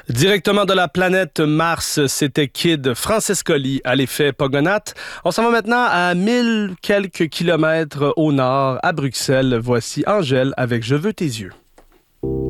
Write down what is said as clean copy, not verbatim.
Directement de la planète Mars, c'était Kid Francescoli à l'effet Pogonath. On s'en va maintenant à 1000 quelques kilomètres au nord, à Bruxelles. Voici Angèle avec Je veux tes yeux.